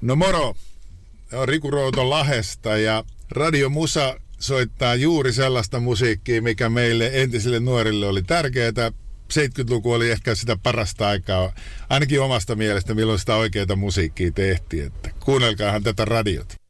No moro, on Riku Routo Lahdesta ja Radio Musa soittaa juuri sellaista musiikkia, mikä meille entisille nuorille oli tärkeää. 70-luku oli ehkä sitä parasta aikaa, ainakin omasta mielestä, milloin sitä oikeaa musiikkia tehtiin. Että kuunnelkaahan tätä radiota.